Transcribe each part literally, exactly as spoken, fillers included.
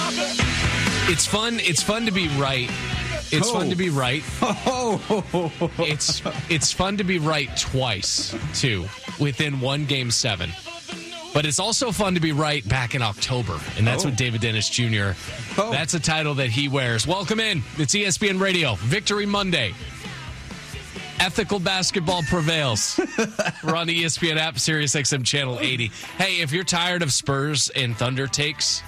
It's fun. It's fun to be right. It's oh. fun to be right. Oh. It's it's fun to be right twice, too, within one game seven. But it's also fun to be right back in October, and that's oh. what David Dennis Junior Oh. That's a title that he wears. Welcome in. It's E S P N Radio. Victory Monday. Ethical basketball prevails. We're on the E S P N app, Sirius X M Channel eighty. Hey, if you're tired of Spurs and Thunder takes,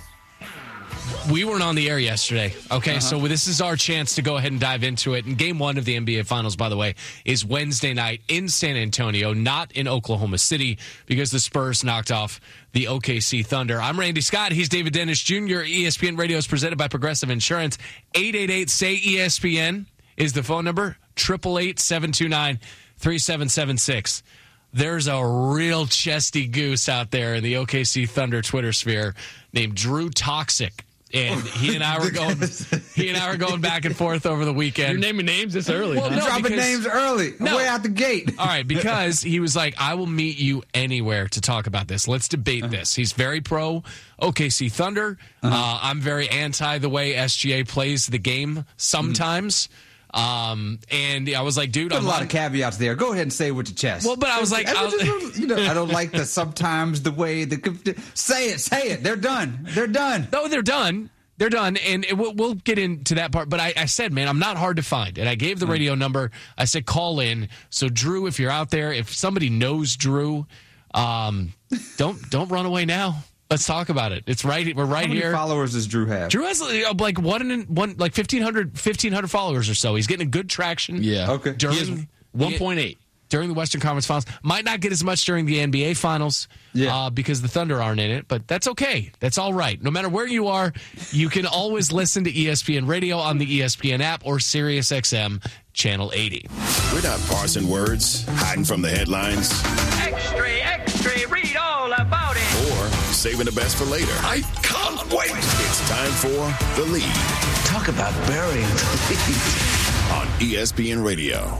we weren't on the air yesterday, okay? Uh-huh. So this is our chance to go ahead and dive into it. And game one of the N B A Finals, by the way, is Wednesday night in San Antonio, not in Oklahoma City, because the Spurs knocked off the O K C Thunder. I'm Randy Scott. He's David Dennis Junior E S P N Radio is presented by Progressive Insurance. eight eight eight, S A Y, E S P N is the phone number. eight eight eight, seven two nine, three seven seven six. There's a real chesty goose out there in the O K C Thunder Twitter sphere named Drew Toxic. And he and I were going he and I were going back and forth over the weekend. You're naming names this early. Well, huh? no, dropping because, names early. No. Way out the gate. All right, because he was like, I will meet you anywhere to talk about this. Let's debate uh-huh. this. He's very pro O K C Thunder. Uh-huh. Uh, I'm very anti the way S G A plays the game sometimes. Mm-hmm. Um, and I was like, dude, Put I'm a lot on- of caveats there. Go ahead and say it with your chest. Well, but I was like, I, I was, just, you know, I don't like the sometimes the way the say it, say it. They're done. They're done. No, they're done. They're done, and it, we'll, we'll get into that part. But I, I said, man, I'm not hard to find, and I gave the radio number. I said, call in. So, Drew, if you're out there, if somebody knows Drew, um, don't don't run away now. Let's talk about it. It's right. We're right How many here. followers does Drew have? Drew has like one and one, like fifteen hundred, fifteen hundred followers or so. He's getting good traction. Yeah. Okay. During one point eight. During the Western Conference Finals. Might not get as much during the N B A Finals yeah. uh, because the Thunder aren't in it, but that's okay. That's all right. No matter where you are, you can always listen to E S P N Radio on the E S P N app or Sirius X M Channel eighty. We're not parsing words, hiding from the headlines. Extra, extra, read all about it. Or saving the best for later. I can't wait. It's time for The Lead. Talk about burying the lead. On E S P N Radio.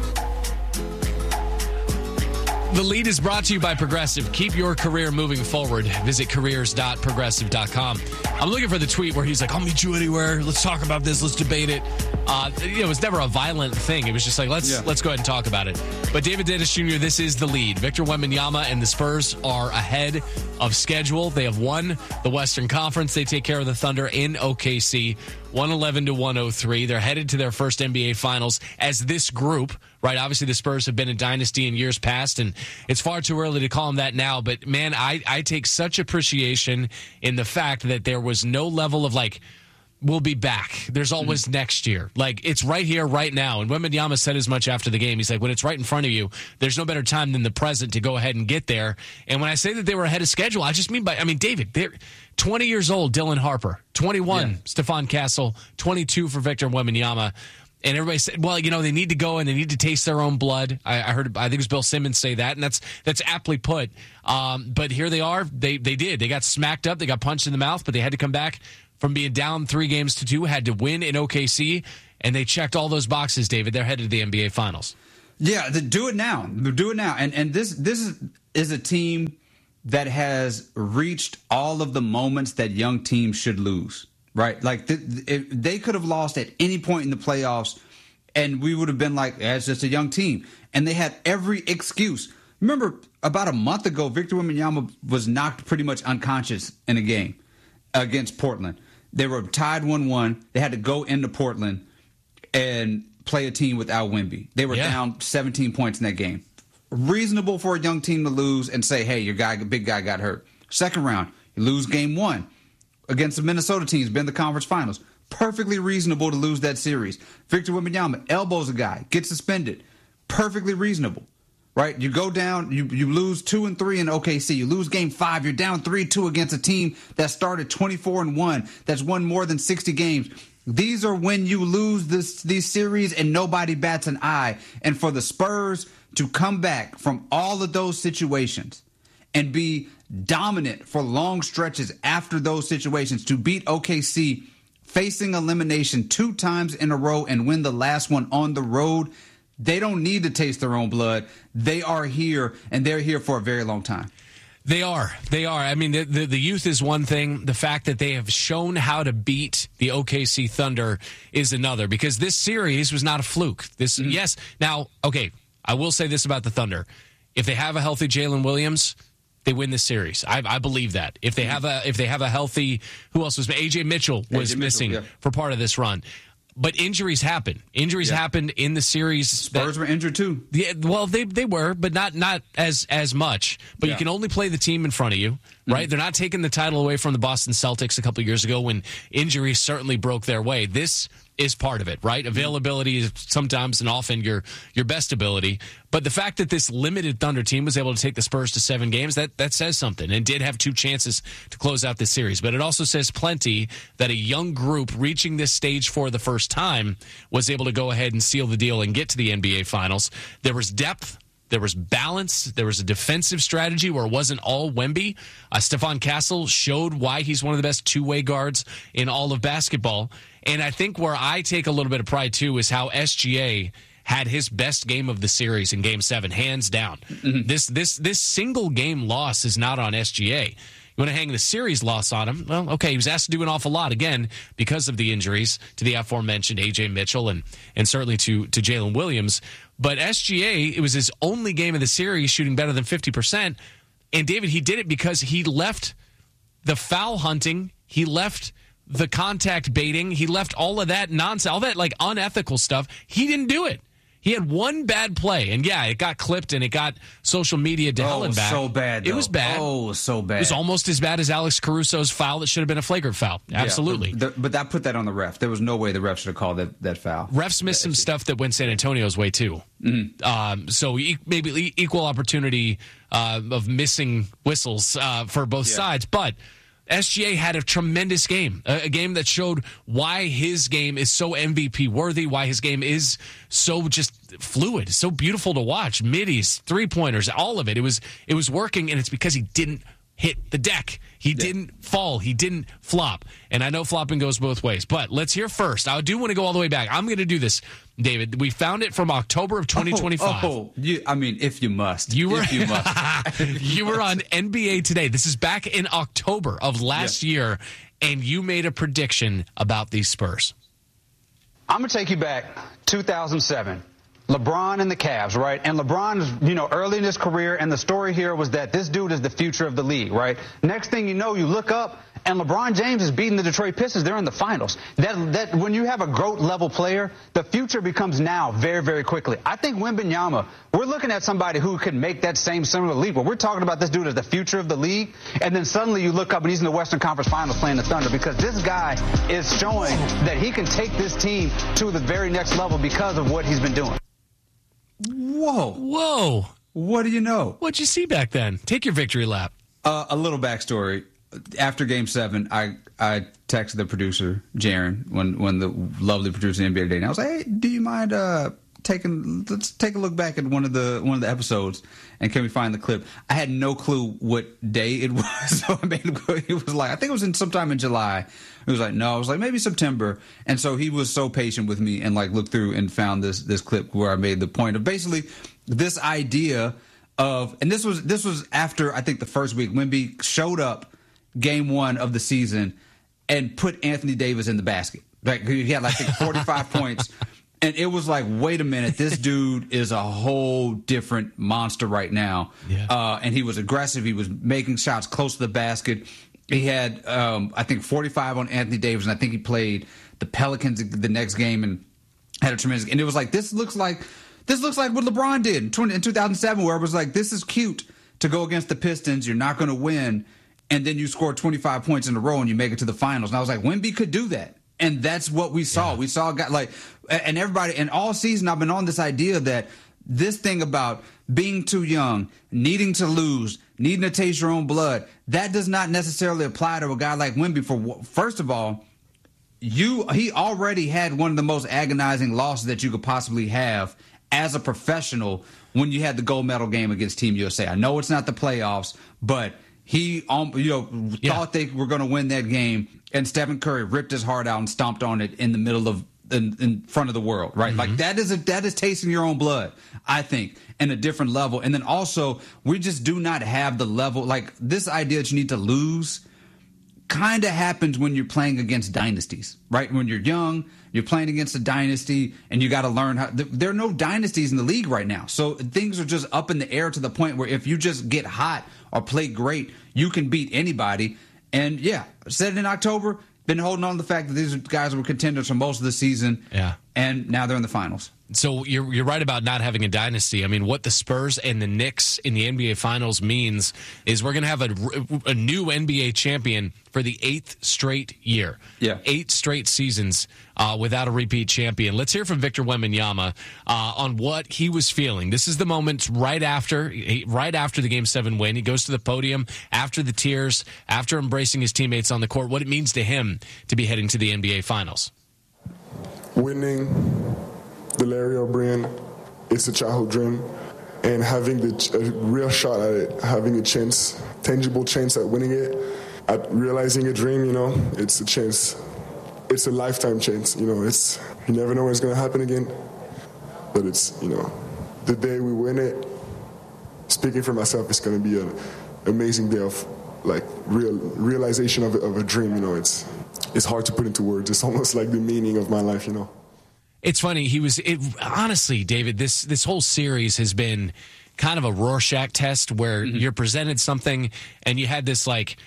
The Lead is brought to you by Progressive. Keep your career moving forward. Visit careers dot progressive dot com. I'm looking for the tweet where he's like, I'll meet you anywhere. Let's talk about this. Let's debate it. Uh, you know, it was never a violent thing. It was just like, let's yeah. let's go ahead and talk about it. But David Dennis Junior, this is The Lead. Victor Wembanyama and the Spurs are ahead of schedule. They have won the Western Conference. They take care of the Thunder in O K C, one eleven to one oh three. They're headed to their first N B A Finals as this group, right? Obviously, the Spurs have been a dynasty in years past, and it's far too early to call them that now. But, man, I, I take such appreciation in the fact that there was no level of, like, we'll be back. There's always mm-hmm. next year. Like, it's right here, right now. And Wembanyama said as much after the game. He's like, when it's right in front of you, there's no better time than the present to go ahead and get there. And when I say that they were ahead of schedule, I just mean by, I mean, David, they're twenty years old, Dylan Harper, twenty-one, yeah. Stephon Castle, twenty-two for Victor Wembanyama. And everybody said, well, you know, they need to go and they need to taste their own blood. I, I heard, I think it was Bill Simmons say that, and that's that's aptly put. Um, but here they are. They they did. They got smacked up. They got punched in the mouth, but they had to come back from being down three games to two, had to win in O K C, and they checked all those boxes, David. They're headed to the N B A Finals. Yeah, the, do it now. Do it now. And and this this is, is a team that has reached all of the moments that young teams should lose. Right, like th- th- they could have lost at any point in the playoffs, and we would have been like, yeah, "It's just a young team." And they had every excuse. Remember, about a month ago, Victor Wembanyama was knocked pretty much unconscious in a game against Portland. They were tied one one. They had to go into Portland and play a team without Wemby. They were yeah. down seventeen points in that game. Reasonable for a young team to lose and say, "Hey, your guy, big guy, got hurt." Second round, you lose game one against the Minnesota teams, been in the conference finals. Perfectly reasonable to lose that series. Victor Wembanyama elbows a guy, gets suspended. Perfectly reasonable, right? You go down, you, you lose two and three in O K C. You lose game five. You're down three two against a team that started twenty-four and one, that's won more than sixty games. These are when you lose this these series and nobody bats an eye. And for the Spurs to come back from all of those situations and be dominant for long stretches after those situations, to beat O K C facing elimination two times in a row and win the last one on the road, they don't need to taste their own blood. They are here, and they're here for a very long time. They are. They are. I mean, the, the, the youth is one thing. The fact that they have shown how to beat the O K C Thunder is another, because this series was not a fluke. This, mm-hmm. Yes. Now, okay, I will say this about the Thunder. If they have a healthy Jalen Williams, they win this series. I, I believe that. If they have a if they have a healthy, who else was A J Mitchell was A J missing Mitchell, yeah. for part of this run. But injuries happen. Injuries yeah. happened in the series. Spurs that, were injured too. Yeah, well, they they were, but not not as as much. But yeah. you can only play the team in front of you, right? Mm-hmm. They're not taking the title away from the Boston Celtics a couple years ago when injuries certainly broke their way. This is part of it, right? Availability is sometimes and often your your best ability. But the fact that this limited Thunder team was able to take the Spurs to seven games, that, that says something, and did have two chances to close out this series. But it also says plenty that a young group reaching this stage for the first time was able to go ahead and seal the deal and get to the N B A Finals. There was depth. There was balance. There was a defensive strategy where it wasn't all Wemby. Uh, Stephon Castle showed why he's one of the best two-way guards in all of basketball. And I think where I take a little bit of pride, too, is how S G A had his best game of the series in Game seven, hands down. Mm-hmm. This this this single-game loss is not on S G A. You want to hang the series loss on him? Well, okay, he was asked to do an awful lot, again, because of the injuries to the aforementioned A J Mitchell and, and certainly to, to Jalen Williams. But S G A, it was his only game of the series shooting better than fifty percent. And, David, he did it because he left the foul hunting. He left the contact baiting. He left all of that nonsense, all that, like, unethical stuff. He didn't do it. He had one bad play, and yeah, it got clipped and it got social media to hell and back. Oh, so bad, though. It was bad. Oh, so bad. It was almost as bad as Alex Caruso's foul that should have been a flagrant foul. Absolutely. Yeah, but, but that put that on the ref. There was no way the ref should have called that, that foul. Refs missed some stuff that went San Antonio's way, too. Mm-hmm. Um, so e- maybe equal opportunity uh, of missing whistles uh, for both yeah. sides, but S G A had a tremendous game, a, a game that showed why his game is so M V P worthy, why his game is so just fluid, so beautiful to watch. Middies, three pointers, all of it. It was it was working, and it's because he didn't hit the deck. He yeah. didn't fall. He didn't flop. And I know flopping goes both ways, but let's hear first. I do want to go all the way back. I'm going to do this, David. We found it from October of twenty twenty-five. Oh, oh you, I mean, if you must. You were, if you must. you were on N B A Today. This is back in October of last yeah. year, and you made a prediction about these Spurs. I'm going to take you back two thousand seven. LeBron and the Cavs, right? And LeBron, you know, early in his career, and the story here was that this dude is the future of the league, right? Next thing you know, you look up, and LeBron James is beating the Detroit Pistons. They're in the finals. That that when you have a GOAT-level player, the future becomes now very, very quickly. I think Wembanyama, we're looking at somebody who could make that same similar leap. Where we're talking about this dude as the future of the league, and then suddenly you look up and he's in the Western Conference Finals playing the Thunder, because this guy is showing that he can take this team to the very next level because of what he's been doing. Whoa. Whoa. What do you know? What'd you see back then? Take your victory lap. Uh, a little backstory. After Game seven, I, I texted the producer, Jaron, when, when the lovely producer of N B A Today, and I was like, hey, do you mind uh, taking, let's take a look back at one of the one of the episodes, and can we find the clip? I had no clue what day it was, so I made him go, it was like, I think it was in sometime in July. He was like, no, I was like, maybe September. And so he was so patient with me and like looked through and found this this clip where I made the point of basically this idea of, and this was this was after I think the first week, Wemby showed up game one of the season and put Anthony Davis in the basket. Like he had like I think forty-five points. And it was like, wait a minute, this dude is a whole different monster right now. Yeah. Uh, and he was aggressive. He was making shots close to the basket. He had, um, I think, forty-five on Anthony Davis, and I think he played the Pelicans the next game and had a tremendous. And it was like, this looks like this looks like what LeBron did in, twenty, in two thousand seven, where it was like, this is cute to go against the Pistons. You're not going to win, and then you score twenty-five points in a row and you make it to the finals. And I was like, Wemby could do that, and that's what we saw. Yeah. We saw a guy like, and everybody, and all season I've been on this idea that this thing about being too young, needing to lose, needing to taste your own blood, that does not necessarily apply to a guy like Wemby. For first of all, you he already had one of the most agonizing losses that you could possibly have as a professional when you had the gold medal game against Team U S A. I know it's not the playoffs, but he um, you know yeah. thought they were going to win that game, and Stephen Curry ripped his heart out and stomped on it in the middle of in, in front of the world, right? Mm-hmm. Like that is a, that is tasting your own blood, I think, in a different level. And then also, we just do not have the level, like this idea that you need to lose kind of happens when you're playing against dynasties, right? When you're young, you're playing against a dynasty, and you got to learn how. There are no dynasties in the league right now, so things are just up in the air to the point where if you just get hot or play great, you can beat anybody. And yeah, said it in October. Been holding on to the fact that these guys were contenders for most of the season. Yeah. And now they're in the finals. So you're you're right about not having a dynasty. I mean, what the Spurs and the Knicks in the N B A Finals means is we're going to have a, a new N B A champion for the eighth straight year. Yeah. Eight straight seasons uh, without a repeat champion. Let's hear from Victor Wembanyama uh, on what he was feeling. This is the moment right after right after the Game seven win. He goes to the podium after the tears, after embracing his teammates on the court, what it means to him to be heading to the N B A Finals. Winning the Larry O'Brien, it's a childhood dream, and having the, a real shot at it, having a chance, tangible chance at winning it, at realizing a dream, you know, it's a chance. It's a lifetime chance, you know. It's you never know when it's going to happen again, but it's, you know, the day we win it, speaking for myself, it's going to be an amazing day of, like, real realization of a, of a dream, you know. It's it's hard to put into words. It's almost like the meaning of my life, you know. It's funny. He was it, honestly, David. This this whole series has been kind of a Rorschach test where mm-hmm. you're presented something and you had this like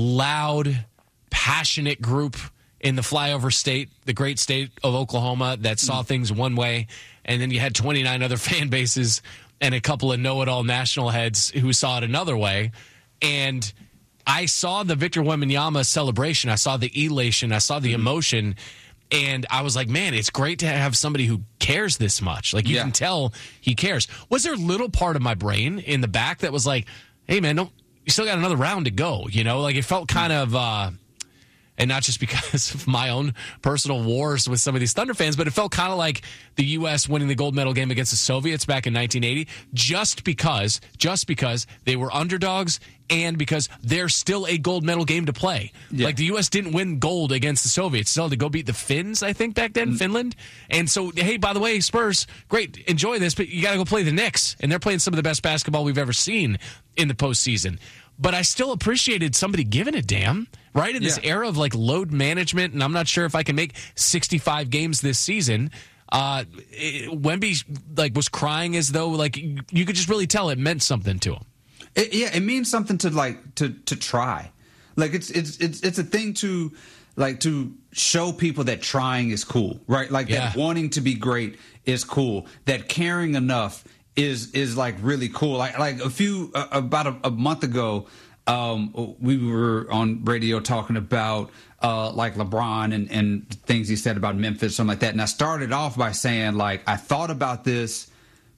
loud, passionate group in the flyover state, the great state of Oklahoma, that saw mm-hmm. things one way, and then you had twenty-nine other fan bases and a couple of know-it-all national heads who saw it another way. And I saw the Victor Wembanyama celebration. I saw the elation. I saw the mm-hmm. emotion. And I was like, man, it's great to have somebody who cares this much. Like, you yeah. can tell he cares. Was there a little part of my brain in the back that was like, hey, man, don't, you still got another round to go? You know, like it felt kind of, uh, and not just because of my own personal wars with some of these Thunder fans, but it felt kind of like the U S winning the gold medal game against the Soviets back in nineteen eighty, just because, just because they were underdogs and because there's still a gold medal game to play. Yeah. Like the U S didn't win gold against the Soviets. Still had to go beat the Finns, I think, back then, mm. Finland. And so, hey, by the way, Spurs, great, enjoy this, but you got to go play the Knicks. And they're playing some of the best basketball we've ever seen in the postseason. But I still appreciated somebody giving a damn, right? In this yeah. era of like load management, and I'm not sure if I can make sixty-five games this season. Uh, it, Wemby like was crying as though like you could just really tell it meant something to him. It, yeah, it means something to like to to try. Like it's it's it's it's a thing to like to show people that trying is cool, right? Like yeah. that wanting to be great is cool. That caring enough is is like really cool. Like like a few uh, about a, a month ago, um, we were on radio talking about uh, like LeBron and, and things he said about Memphis, something like that. And I started off by saying like I thought about this.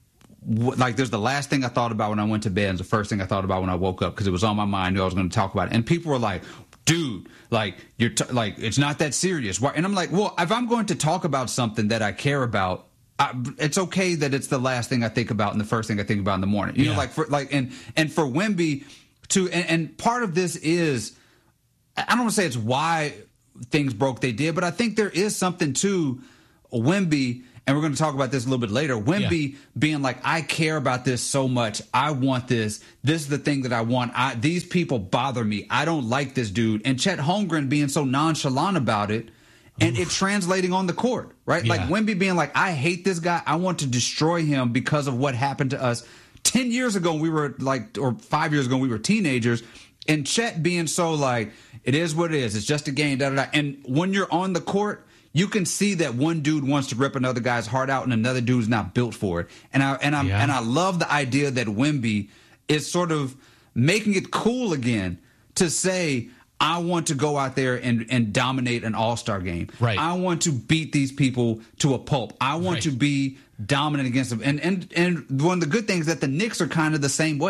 Like there's the last thing I thought about when I went to bed. It's the first thing I thought about when I woke up because it was on my mind. I knew I was going to talk about it. And people were like, dude, like you're t- like it's not that serious. Why? And I'm like, well, if I'm going to talk about something that I care about, I, it's okay that it's the last thing I think about and the first thing I think about in the morning. You yeah. know, like for like and and for Wemby to and, and part of this is I don't want to say it's why things broke they did, but I think there is something to Wemby, and we're going to talk about this a little bit later. Wemby yeah. being like, I care about this so much. I want this. This is the thing that I want. I, these people bother me. I don't like this dude. And Chet Holmgren being so nonchalant about it. And it translating on the court, right? Yeah. Like Wemby being like, I hate this guy. I want to destroy him because of what happened to us. Ten years ago, we were like, or five years ago, we were teenagers. And Chet being so like, it is what it is. It's just a game, da da da. And when you're on the court, you can see that one dude wants to rip another guy's heart out and another dude's not built for it. And I and I yeah. and I love the idea that Wemby is sort of making it cool again to say, I want to go out there and, and dominate an all-star game. Right. I want to beat these people to a pulp. I want right. to be dominant against them. And, and and one of the good things is that the Knicks are kind of the same way.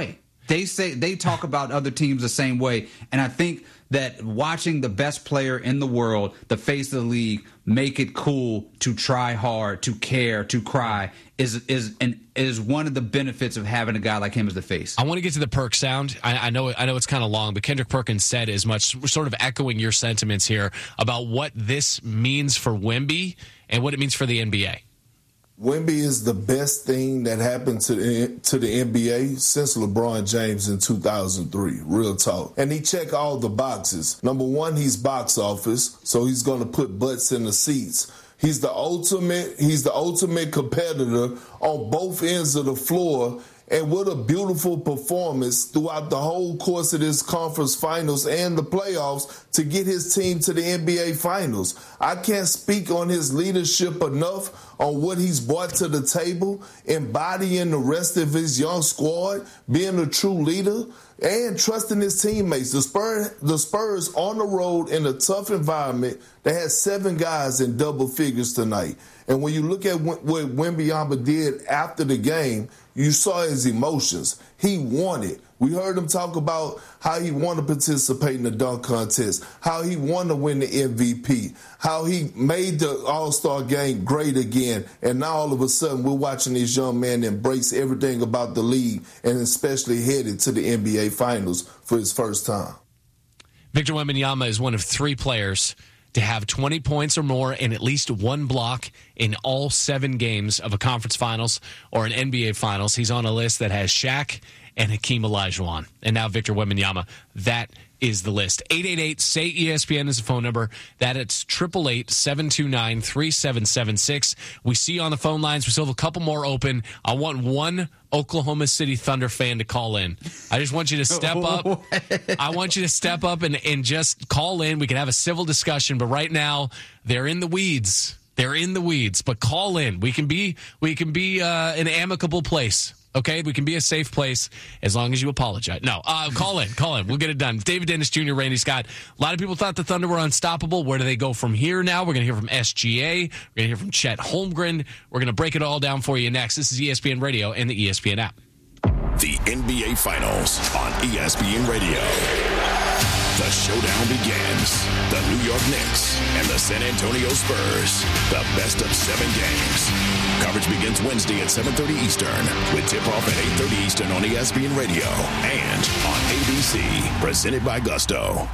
They say they talk about other teams the same way, and I think that watching the best player in the world, the face of the league, make it cool to try hard, to care, to cry is is and is one of the benefits of having a guy like him as the face. I want to get to the Perk sound. I, I know I know it's kind of long, but Kendrick Perkins said as much. We're sort of echoing your sentiments here about what this means for Wemby and what it means for the N B A. Wemby is the best thing that happened to the, to the N B A since LeBron James in two thousand three, real talk. And he checked all the boxes. Number one, he's box office, so he's going to put butts in the seats. He's the ultimate, he's the ultimate competitor on both ends of the floor. And what a beautiful performance throughout the whole course of this conference finals and the playoffs to get his team to the N B A finals. I can't speak on his leadership enough on what he's brought to the table, embodying the rest of his young squad, being a true leader, and trusting his teammates. The Spurs, the Spurs on the road in a tough environment, they had seven guys in double figures tonight. And when you look at what Wembanyama did after the game, you saw his emotions. He wanted. We heard him talk about how he wanted to participate in the dunk contest, how he wanted to win the M V P, how he made the All-Star game great again. And now all of a sudden we're watching this young man embrace everything about the league and especially headed to the N B A Finals for his first time. Victor Wembanyama is one of three players to have twenty points or more and at least one block in all seven games of a conference finals or an N B A finals. He's on a list that has Shaq and Hakeem Olajuwon. And now Victor Wembanyama. That is the list. eight eight eight, S A Y, E S P N is the phone number. That it's eight eight eight, seven two nine, three seven seven six. We see you on the phone lines. We still have a couple more open. I want one Oklahoma City Thunder fan to call in. I just want you to step up. I want you to step up and, and just call in. We can have a civil discussion, but right now they're in the weeds. They're in the weeds, but call in. We can be we can be uh, an amicable place. Okay, we can be a safe place as long as you apologize. No, uh, call in, call in. We'll get it done. David Dennis Junior, Randy Scott. A lot of people thought the Thunder were unstoppable. Where do they go from here now? We're going to hear from S G A. We're going to hear from Chet Holmgren. We're going to break it all down for you next. This is E S P N Radio and the E S P N app. The N B A Finals on E S P N Radio. The showdown begins. The New York Knicks and the San Antonio Spurs. The best of seven games. Coverage begins Wednesday at seven thirty Eastern with tip-off at eight thirty Eastern on E S P N Radio and on A B C. Presented by Gusto.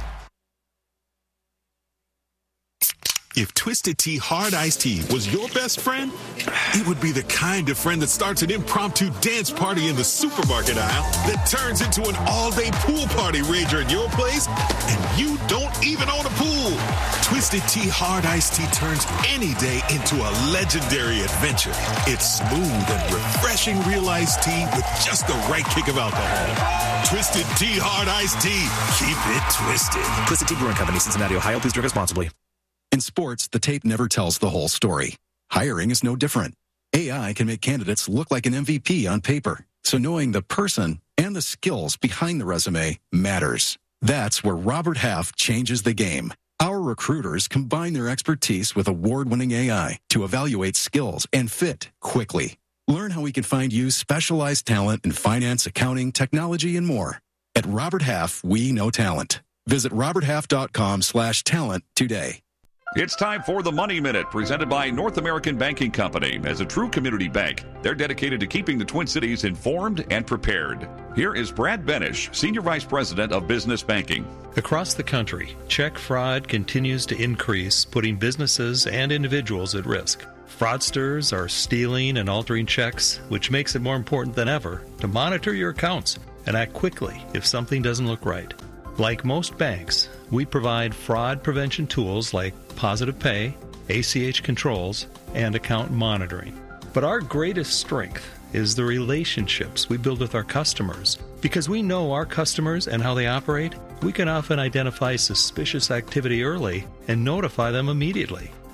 If Twisted Tea Hard Iced Tea was your best friend, it would be the kind of friend that starts an impromptu dance party in the supermarket aisle that turns into an all-day pool party rager at your place, and you don't even own a pool. Twisted Tea Hard Iced Tea turns any day into a legendary adventure. It's smooth and refreshing real iced tea with just the right kick of alcohol. Twisted Tea Hard Iced Tea. Keep it twisted. Twisted Tea Brewing Company, Cincinnati, Ohio. Please drink responsibly. In sports, the tape never tells the whole story. Hiring is no different. A I can make candidates look like an M V P on paper, so knowing the person and the skills behind the resume matters. That's where Robert Half changes the game. Our recruiters combine their expertise with award-winning A I to evaluate skills and fit quickly. Learn how we can find you specialized talent in finance, accounting, technology, and more. At Robert Half, we know talent. Visit roberthalf.com slash talent today. It's time for the Money Minute, presented by North American Banking Company. As a true community bank, they're dedicated to keeping the Twin Cities informed and prepared. Here is Brad Benish, Senior Vice President of Business Banking. Across the country, check fraud continues to increase, putting businesses and individuals at risk. Fraudsters are stealing and altering checks, which makes it more important than ever to monitor your accounts and act quickly if something doesn't look right. Like most banks, we provide fraud prevention tools like Positive Pay, A C H controls, and account monitoring. But our greatest strength is the relationships we build with our customers. Because we know our customers and how they operate, we can often identify suspicious activity early and notify them immediately.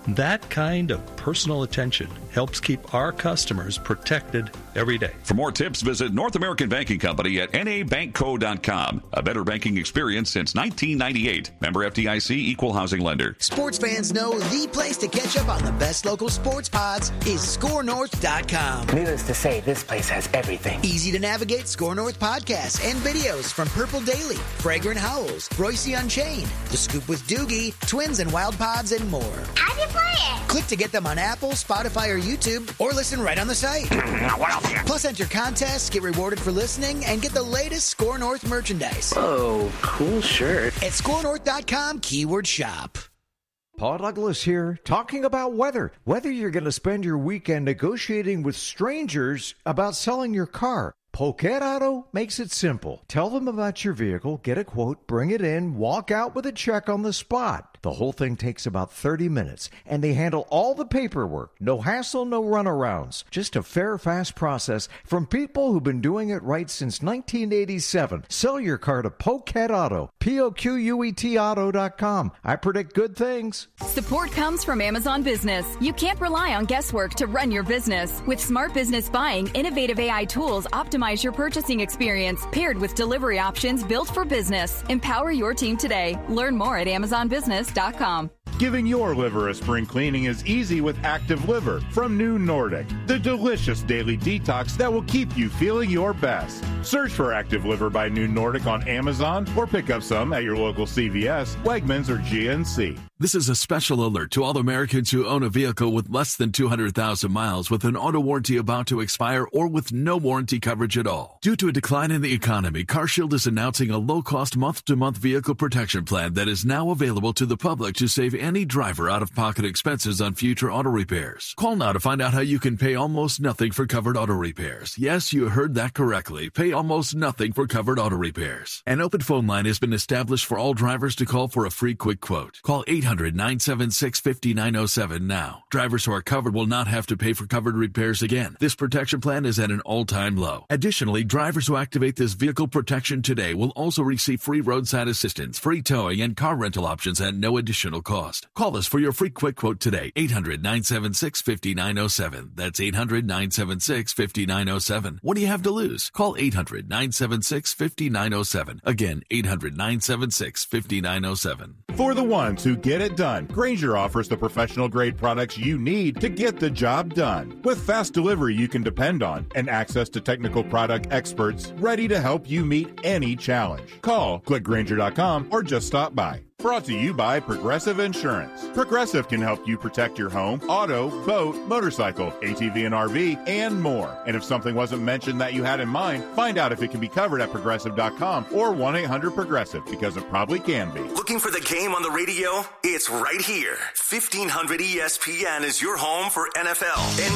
That kind of personal attention helps keep our customers protected every day. For more tips, visit North American Banking Company at N A bank co dot com. A better banking experience since nineteen ninety-eight. Member F D I C, Equal Housing Lender. Sports fans know the place to catch up on the best local sports pods is score north dot com. Needless to say, this place has everything. Easy to navigate Score North podcasts and videos from Purple Daily, Fragrant Howls, Royce Unchained, The Scoop with Doogie, Twins and Wild Pods, and more. How do you play it? Click to get them on Apple, Spotify, or YouTube, or listen right on the site. What else here? Plus, enter contests, get rewarded for listening, and get the latest Score North merchandise. Oh, cool shirt. At score north dot com, keyword shop. Paul Douglas here, talking about weather. Whether you're going to spend your weekend negotiating with strangers about selling your car, Poquet Auto makes it simple. Tell them about your vehicle, get a quote, bring it in, walk out with a check on the spot. The whole thing takes about thirty minutes, and they handle all the paperwork. No hassle, no runarounds. Just a fair, fast process from people who've been doing it right since nineteen eighty-seven. Sell your car to Poquet Auto, P O Q U E T auto dot com. I predict good things. Support comes from Amazon Business. You can't rely on guesswork to run your business. With Smart Business Buying, innovative A I tools optimize your purchasing experience, paired with delivery options built for business. Empower your team today. Learn more at amazon business dot com. Giving your liver a spring cleaning is easy with Active Liver from New Nordic, the delicious daily detox that will keep you feeling your best. Search for Active Liver by New Nordic on Amazon or pick up some at your local C V S, Wegmans, or G N C. This is a special alert to all Americans who own a vehicle with less than two hundred thousand miles with an auto warranty about to expire or with no warranty coverage at all. Due to a decline in the economy, CarShield is announcing a low-cost month-to-month vehicle protection plan that is now available to the public to save any driver out-of-pocket expenses on future auto repairs. Call now to find out how you can pay almost nothing for covered auto repairs. Yes, you heard that correctly. Pay almost nothing for covered auto repairs. An open phone line has been established for all drivers to call for a free quick quote. Call eight hundred, nine seven six, five nine zero seven now. Drivers who are covered will not have to pay for covered repairs again. This protection plan is at an all-time low. Additionally, drivers who activate this vehicle protection today will also receive free roadside assistance, free towing, and car rental options at no additional cost. Call us for your free quick quote today. eight hundred, nine seven six, five nine zero seven. That's eight hundred, nine seven six, five nine zero seven. What do you have to lose? Call eight hundred, nine seven six, five nine zero seven. Again, eight hundred, nine seven six, five nine zero seven. For the ones who get it done, Grainger offers the professional-grade products you need to get the job done. With fast delivery you can depend on and access to technical product experts ready to help you meet any challenge. Call, click Grainger dot com, or just stop by. Brought to you by Progressive Insurance. Progressive can help you protect your home, auto, boat, motorcycle, A T V and R V, and more. And if something wasn't mentioned that you had in mind, find out if it can be covered at progressive dot com or one eight hundred progressive, because it probably can be. Looking for the game on the radio? It's right here. fifteen hundred E S P N is your home for N F L, N